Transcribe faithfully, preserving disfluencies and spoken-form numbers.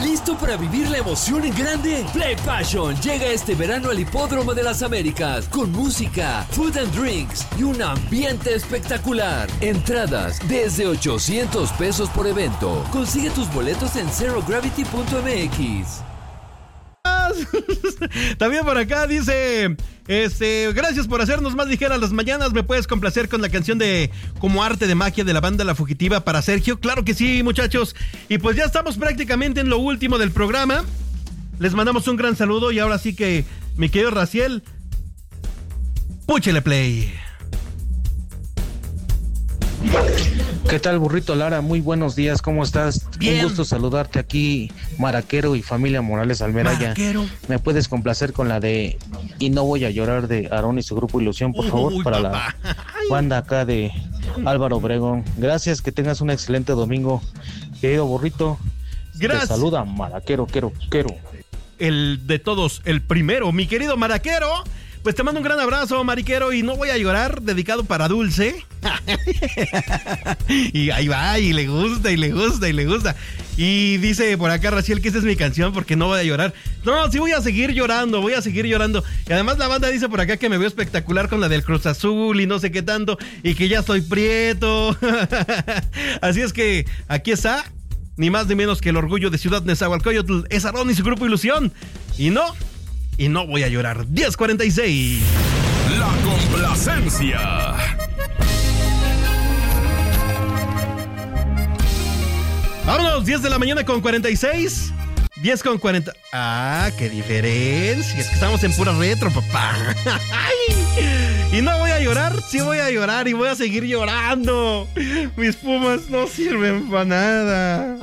¿Listo para vivir la emoción en grande? Play Passion llega este verano al Hipódromo de las Américas con música, food and drinks y un ambiente espectacular. Entradas desde ochocientos pesos por evento. Consigue tus boletos en zero gravity punto m x. También por acá dice, este, gracias por hacernos más ligeras las mañanas. ¿Me puedes complacer con la canción de Como Arte de Magia de la banda La Fugitiva para Sergio? Claro que sí, muchachos. Y pues ya estamos prácticamente en lo último del programa. Les mandamos un gran saludo y ahora sí que, mi querido Raciel, púchele play. ¿Qué tal, burrito Lara? Muy buenos días, ¿cómo estás? Bien. Un gusto saludarte aquí, Maraquero y familia Morales Almeraya. Maraquero. ¿Me puedes complacer con la de Y no voy a llorar de Aarón y su grupo Ilusión, por favor? Uy, para papá. la banda acá de Álvaro Obregón. Gracias, que tengas un excelente domingo, querido burrito. Gracias. Te saluda Maraquero, quiero, quiero. El de todos, el primero, mi querido Maraquero. Pues te mando un gran abrazo, Mariquero, y no voy a llorar, dedicado para Dulce. Y ahí va, y le gusta, y le gusta, y le gusta. Y dice por acá Raciel que esta es mi canción porque no voy a llorar. No, sí voy a seguir llorando, voy a seguir llorando. Y además la banda dice por acá que me veo espectacular con la del Cruz Azul y no sé qué tanto, y que ya soy prieto. Así es que aquí está, ni más ni menos que el orgullo de Ciudad Nezahualcóyotl, es Aarón y su grupo Ilusión. Y no... Y no voy a llorar. diez cuarenta y seis. La complacencia. Vámonos, diez de la mañana con cuarenta y seis. diez con cuarenta. Ah, qué diferencia. Es que estamos en pura retro, papá. Y no voy a llorar. Sí voy a llorar y voy a seguir llorando. Mis Pumas no sirven para nada.